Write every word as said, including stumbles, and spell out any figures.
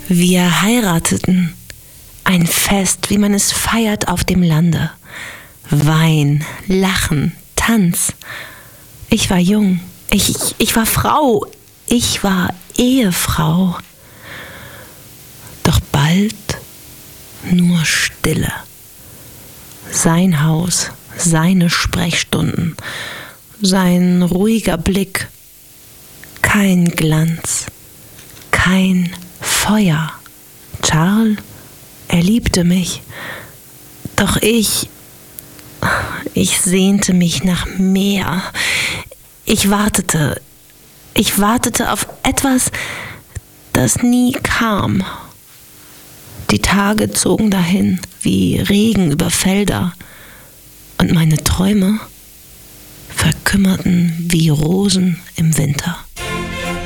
Wir heirateten. Ein Fest, wie man es feiert auf dem Lande. Wein, Lachen, Tanz. Ich war jung. Ich, ich, ich war Frau. Ich war Ehefrau. Doch bald nur Stille. Sein Haus, seine Sprechstunden, sein ruhiger Blick. Kein Glanz, kein Feuer. Charles, er liebte mich. Doch ich, ich sehnte mich nach mehr. Ich wartete, ich wartete auf etwas, das nie kam. Die Tage zogen dahin wie Regen über Felder und meine Träume verkümmerten wie Rosen im Winter.